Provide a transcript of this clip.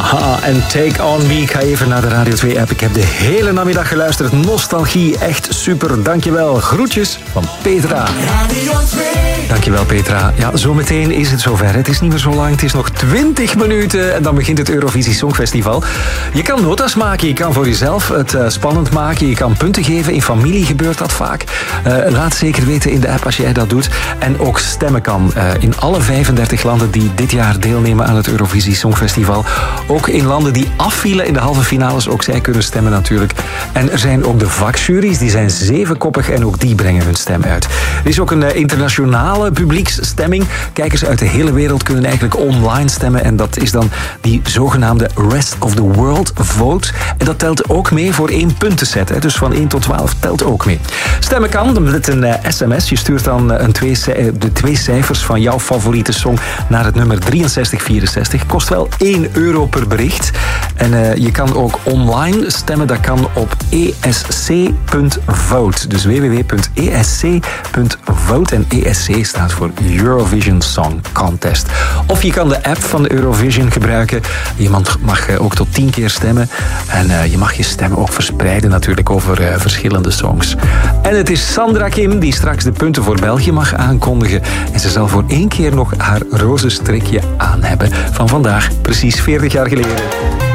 En Take On Me. Ik ga even naar de Radio 2-app. Ik heb de hele namiddag geluisterd. Nostalgie, echt super. Dankjewel. Groetjes van Petra. Radio 2. Dankjewel, Petra. Ja, zometeen is het zover. Het is niet meer zo lang. Het is nog 20 minuten en dan begint het Eurovisie Songfestival. Je kan notas maken. Je kan voor jezelf het spannend maken. Je kan punten geven. In familie gebeurt dat vaak. Laat zeker weten in de app als jij dat doet. En ook stemmen kan. In alle 35 landen die dit jaar deelnemen aan het Eurovisie Songfestival. Ook in landen die afvielen in de halve finales. Ook zij kunnen stemmen natuurlijk. En er zijn ook de vakjuries. Die zijn 7-koppig en ook die brengen hun stem uit. Er is ook een internationale publieksstemming. Kijkers uit de hele wereld kunnen eigenlijk online stemmen. En dat is dan die zogenaamde Rest of the World Vote. En dat telt ook mee voor 1 puntenset. Hè. Dus van 1 tot 12 telt ook mee. Stemmen kan met een sms. Je stuurt dan de 2 cijfers van jouw favoriete song naar het nummer 6364. Kost wel €1 per bericht. En je kan ook online stemmen. Dat kan op esc.vote. Dus www.esc.vote. En ESC staat voor Eurovision Song Contest. Of je kan de app van de Eurovision gebruiken. Je mag ook tot 10 keer stemmen. En je mag je stemmen ook verspreiden natuurlijk over verschillende songs. En het is Sandra Kim die straks de punten voor België mag aankondigen. En ze zal voor 1 keer nog haar roze strikje aan hebben van vandaag, precies 40 jaar geleden.